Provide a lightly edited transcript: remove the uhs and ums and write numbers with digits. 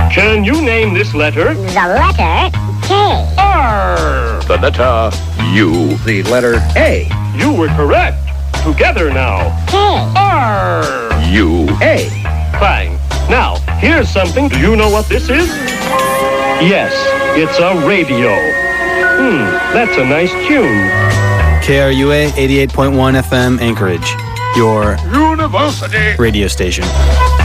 Can you name this letter? The letter K. R. The letter U. The letter A. You were correct. Together now. K. R. U. A. Fine. Now, here's something. Do you know what this is? Yes, it's a radio. That's a nice tune. KRUA 88.1 FM Anchorage, your University radio station.